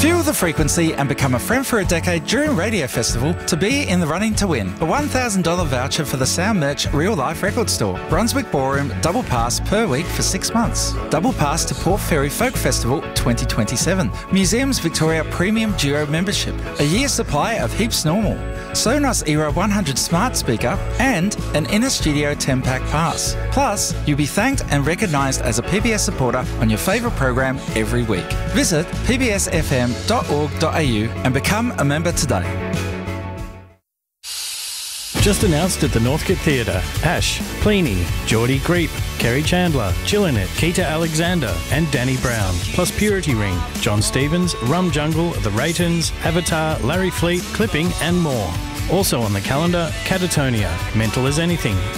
Fuel the frequency and become a friend for a decade during Radio Festival to be in the running to win a $1,000 voucher for the Sound Merch Real Life Record Store. Brunswick Ballroom double pass per week for 6 months. Double pass to Port Fairy Folk Festival 2027. Museums Victoria Premium Duo membership. A year supply of Heaps Normal. Sonos Era 100 smart speaker and an Inner Studio 10-pack pass. Plus, you'll be thanked and recognised as a PBS supporter on your favourite program every week. Visit pbsfm.org.au and become a member today. Just announced at the Northcote Theatre, Ash, Pliny, Geordie Greep, Kerry Chandler, Chillinet, Keita Alexander and Danny Brown, plus Purity Ring, John Stevens, Rum Jungle, The Raytons, Avatar, Larry Fleet, Clipping and more. Also on the calendar, Catatonia, Mental as Anything,